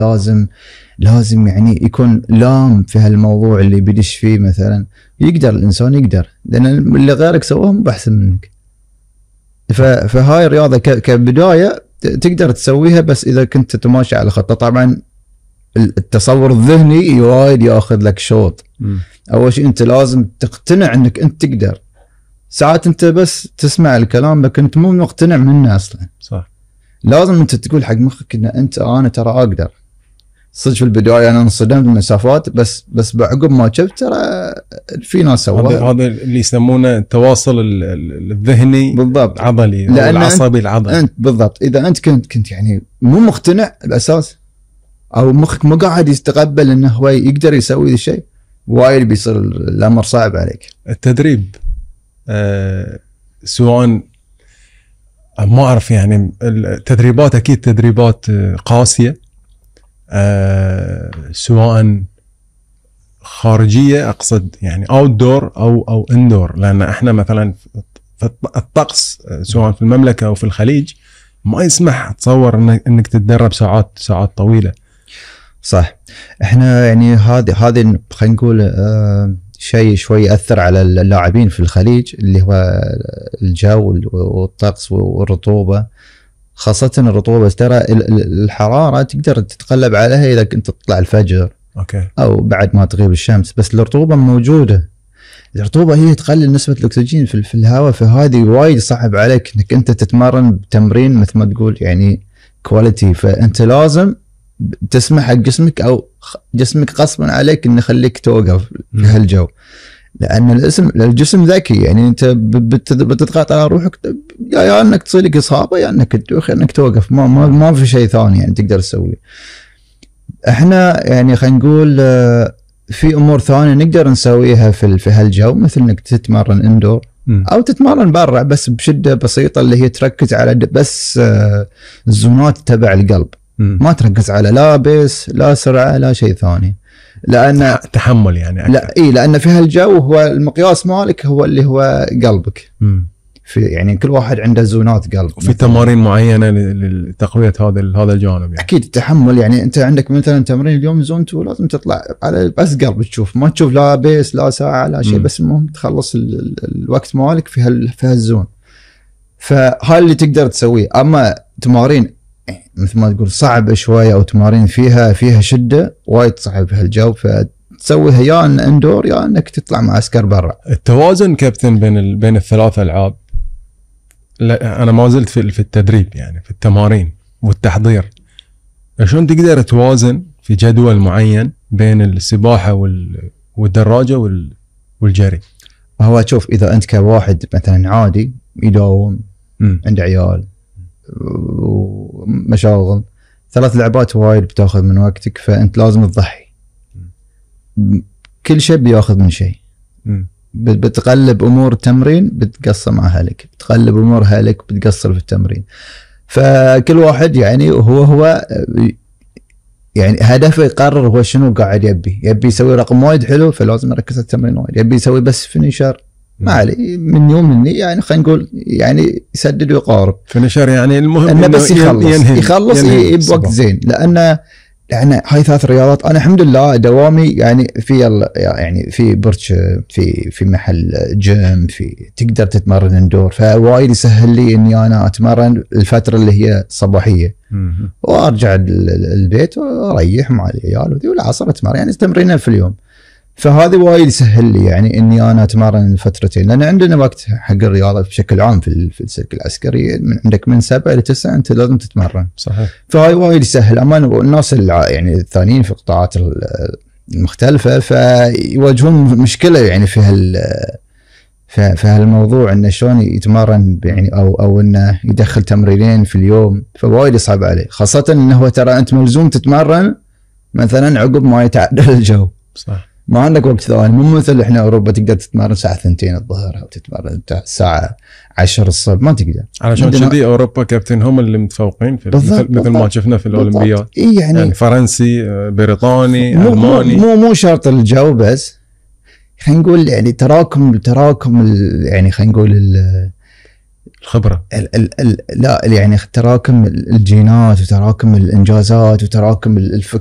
لازم يعني يكون لام في هالموضوع اللي بيدش فيه. مثلا يقدر الانسان يقدر، لان اللي غيرك سواه مو احسن منك. فهاي الرياضه كبدايه تقدر تسويها، بس اذا كنت تماشي على خطه. طبعا التصور الذهني وايد ياخذ لك شوط. اول شيء انت لازم تقتنع انك انت تقدر. ساعات انت بس تسمع الكلام لكن انت مو مقتنع منه اصلا. صح. لازم انت تقول حق مخك ان انا ترى اقدر. صدق في البدايه انا انصدمت بالمسافات، بس بعقب ما شفت ترى في ناس سووها. هذا اللي يسمونه التواصل الذهني بالضبط العضلي او العصبي العضلي. انت بالضبط اذا انت كنت يعني مو مقتنع الاساس، او مخك مو قاعد يستقبل انه هو يقدر يسوي ذا الشيء، وايد بيصير الامر صعب عليك. التدريب سواء ما اعرف يعني التدريبات اكيد تدريبات قاسيه، سواء خارجيه اقصد يعني اوت دور او اندور، لان احنا مثلا في الطقس سواء في المملكه او في الخليج ما يسمح اتصور انك تتدرب ساعات طويله. صح. احنا يعني هذه خلينا نقول شيء شوي ياثر على اللاعبين في الخليج، اللي هو الجو والطقس والرطوبه. خاصه الرطوبه، ترى الحراره تقدر تتغلب عليها اذا كنت تطلع الفجر اوكي او بعد ما تغيب الشمس، بس الرطوبه موجوده. الرطوبه هي تقلل نسبه الاكسجين في الهواء، فهذه وايد صعب عليك انك انت تتمرن بتمرين مثل ما تقول يعني كواليتي. فانت لازم تسمح حق جسمك، او جسمك غصبا عليك انه يخليك توقف في هالجو، لان الجسم ذكي. يعني انت بتضغط على روحك يا انك تصير لك اصابه، يا انك تدوخ، يا انك توقف. ما في شيء ثاني يعني تقدر تسويه. احنا يعني خلينا نقول في امور ثانيه نقدر نسويها في هالجو، مثل انك تتمرن اندور او تتمرن برا بس بشده بسيطه، اللي هي تركز على بس الزونات تبع القلب. ما تركز على لا بيس لا سرعه لا شيء ثاني، لان تحمل يعني أكثر. لا لان في هالجو هو المقياس مالك هو اللي هو قلبك. في يعني كل واحد عنده زونات قلب، وفي تمارين معينه لتقويه هذا الجانب يعني. اكيد التحمل. يعني انت عندك مثلا تمرين اليوم زون 2 لازم تطلع على بس قلب تشوف، ما تشوف لا بيس لا ساعه لا شيء، بس المهم تخلص الوقت مالك في هالزون. فهاي اللي تقدر تسويه. اما تمارين مثل ما تقول صعبه شويه، او تمارين فيها شده وايد صعب في هالجو، فتسويها يا ان اندور يا انك تطلع معسكر برا. التوازن كابتن بين الثلاث العاب. لا انا ما زلت في التدريب يعني في التمارين والتحضير، شلون تقدر توازن في جدول معين بين السباحه والدراجه والجري؟ هو شوف، اذا انت كواحد مثلا عادي يداوم عنده عيال ومشاغل، 3 لعبات وايد بتاخذ من وقتك، فانت لازم تضحي. كل شيء بياخذ من شيء. بتقلب امور التمرين بتقصر مع اهلك، بتقلب امور اهلك بتقصر في التمرين. فكل واحد يعني هو يعني هدفه يقرر هو شنو قاعد يبي يسوي رقم وايد حلو، فلازم يركز على التمرين وايد. يبي يسوي بس فينيشر ما عليه، من يوم لني يعني خلينا نقول يعني يسدد ويقارب. فينيشر يعني المهم انه بس يخلص بوقت زين. لان هاي 3 رياضات. انا الحمد لله دوامي يعني في برج، في محل جيم، في تقدر تتمرن اندور، فوايد يسهل لي اني انا اتمرن الفتره اللي هي صباحيه، وارجع البيت واريح مع العيال والعصر اتمرن يعني تمرينين في اليوم. فهذا وايد يسهل لي يعني اني انا اتمرن فترتين، لان عندنا وقت حق الرياضه بشكل عام في السلك العسكري. عندك من 7 إلى 9 انت لازم تتمرن. صحيح. فهاي وايد يسهل. اما الناس يعني الثانيين في القطاعات المختلفه فيواجهون مشكله يعني في هالموضوع، انه شلون يتمرن يعني او انه يدخل تمرينين في اليوم، فوايد يصعب عليه. خاصه انه هو ترى انت ملزوم تتمرن مثلا عقب ما يتعدل الجو. صح. ما عندك وقت ثاني، مو مثل احنا اوروبا تقدر تتمرن الساعه 2 الظهر او تتمرن الساعه 10 الصبح، ما تقدر. علشان كذي اوروبا كابتن هم اللي متفوقين في مثل ما شفنا في الاولمبياد. يعني فرنسي، بريطاني، الماني. مو شرط الجو، بس خلينا نقول يعني تراكم يعني خلينا نقول الخبره. لا يعني تراكم الجينات وتراكم الانجازات وتراكم